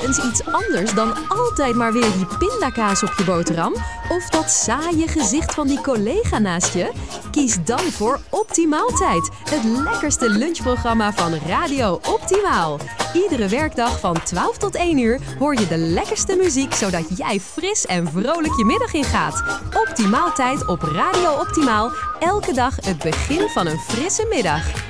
eens iets anders dan altijd maar weer die pindakaas op je boterham? Of dat saaie gezicht van die collega naast je? Kies dan voor Optimaaltijd, het lekkerste lunchprogramma van Radio Optimaal. Iedere werkdag van 12 tot 1 uur hoor je de lekkerste muziek, zodat jij fris en vrolijk je middag ingaat. Optimaaltijd op Radio Optimaal, elke dag het begin van een frisse middag.